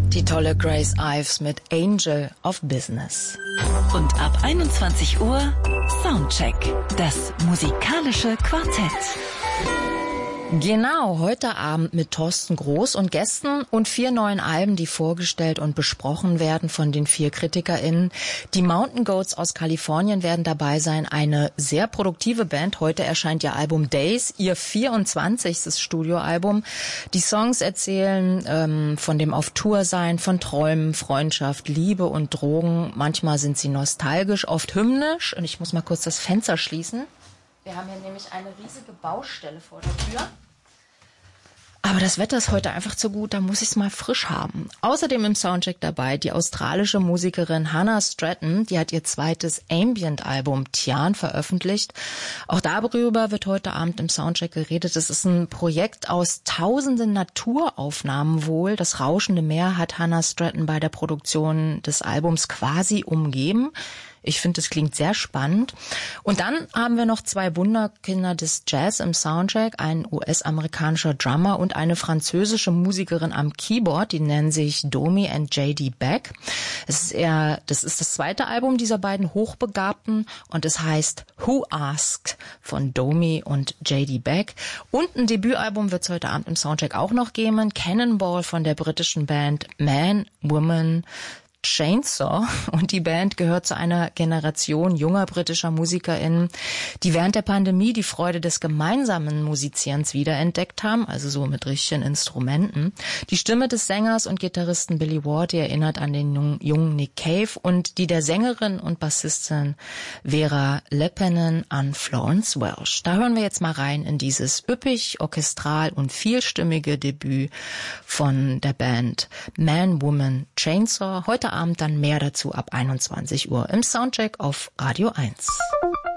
Die tolle Grace Ives mit Angel of Business. Und ab 21 Uhr Soundcheck, das musikalische Quartett. Genau, heute Abend mit Thorsten Groß und Gästen und 4 neuen Alben, die vorgestellt und besprochen werden von den 4 KritikerInnen. Die Mountain Goats aus Kalifornien werden dabei sein, eine sehr produktive Band. Heute erscheint ihr Album Days, ihr 24. Studioalbum. Die Songs erzählen von dem Auf-Tour-Sein, von Träumen, Freundschaft, Liebe und Drogen. Manchmal sind sie nostalgisch, oft hymnisch. Und ich muss mal kurz das Fenster schließen. Wir haben hier nämlich eine riesige Baustelle vor der Tür. Aber das Wetter ist heute einfach zu gut, da muss ich es mal frisch haben. Außerdem im Soundcheck dabei die australische Musikerin Hannah Stratton, die hat ihr zweites Ambient-Album Tian veröffentlicht. Auch darüber wird heute Abend im Soundcheck geredet. Es ist ein Projekt aus tausenden Naturaufnahmen wohl. Das rauschende Meer hat Hannah Stratton bei der Produktion des Albums quasi umgeben. Ich finde, es klingt sehr spannend. Und dann haben wir noch 2 Wunderkinder des Jazz im Soundcheck, ein US-amerikanischer Drummer und eine französische Musikerin am Keyboard, die nennen sich Domi and J.D. Beck. Das ist das zweite Album dieser beiden Hochbegabten und es heißt Who Asked von Domi und J.D. Beck. Und ein Debütalbum wird es heute Abend im Soundcheck auch noch geben, Cannonball von der britischen Band Man, Woman, Chainsaw, und die Band gehört zu einer Generation junger britischer MusikerInnen, die während der Pandemie die Freude des gemeinsamen Musizierens wiederentdeckt haben, also so mit richtigen Instrumenten. Die Stimme des Sängers und Gitarristen Billy Ward, die erinnert an den jungen Nick Cave, und die der Sängerin und Bassistin Vera Leppänen an Florence Welch. Da hören wir jetzt mal rein in dieses üppig, orchestral und vielstimmige Debüt von der Band Man, Woman, Chainsaw. Heute Abend dann mehr dazu ab 21 Uhr im Soundcheck auf Radio 1.